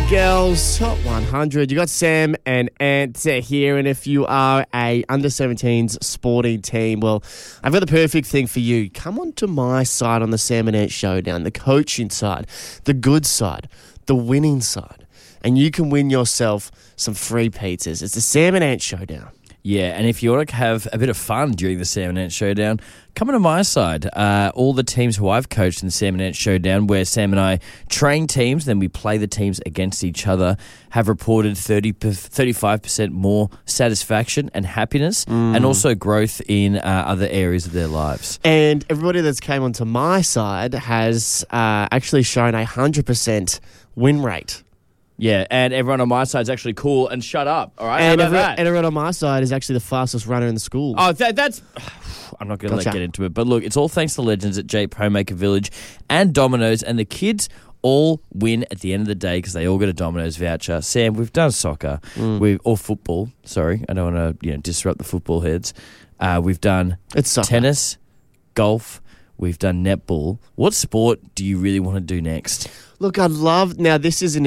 Girls Top 100. You got Sam and Ant here, and if you are a under-17s sporting team, well, I've got the perfect thing for you. Come on to my side on the Sam and Ant Showdown, the coaching side, the good side, the winning side, and you can win yourself some free pizzas. It's the Sam and Ant Showdown. Yeah, and if you want to have a bit of fun during the Sam and Ant Showdown, come on to my side. All the teams who I've coached in the Sam and Ant Showdown, where Sam and I train teams, then we play the teams against each other, have reported 35% more satisfaction and happiness, and also growth in other areas of their lives. And everybody that's came onto my side has actually shown 100% win rate. Yeah, and everyone on my side is actually cool and shut up, all right? And How about that? everyone on my side is actually the fastest runner in the school. Oh, that's... I'm not going to Gotcha. get into it. But look, it's all thanks to legends at Jape Homemaker Village and Domino's, and the kids all win at the end of the day because they all get a Domino's voucher. Sam, we've done soccer, or football. Sorry, I don't want to disrupt the football heads. We've done It's soccer. tennis, golf. We've done netball. What sport do you really want to do next? Look, I'd love... Now, this is in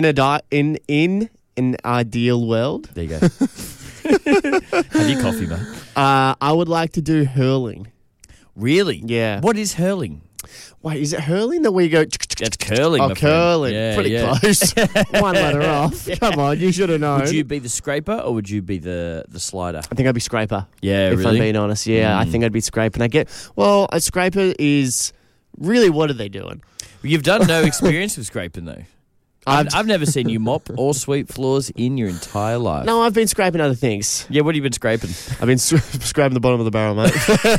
an ideal world. There you go. Have your coffee, mate. I would like to do hurling. Really? Yeah. What is hurling? Wait, is it hurling that we go... That's curling, Oh, my friend. curling. Yeah, Pretty yeah. close. One letter off. Come on, you should have known. Would you be the scraper or would you be the slider? I think I'd be scraper. Yeah, if really? I'm being honest. Yeah, I think I'd be scraper. And a scraper is... Really, what are they doing? You've done no experience with scraping, though. I've never seen you mop or sweep floors in your entire life. No, I've been scraping other things. Yeah, what have you been scraping? I've been scraping the bottom of the barrel, mate.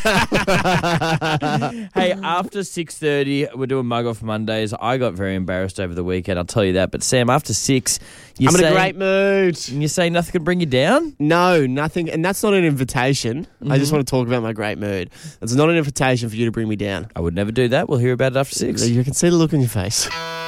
Hey, after 6:30, we're doing Mug Off Mondays. I got very embarrassed over the weekend, I'll tell you that. But Sam, after 6, I'm in a great mood. You say nothing can bring you down? No, nothing. And that's not an invitation. I just want to talk about my great mood. It's not an invitation for you to bring me down. I would never do that. We'll hear about it after 6. You can see the look on your face.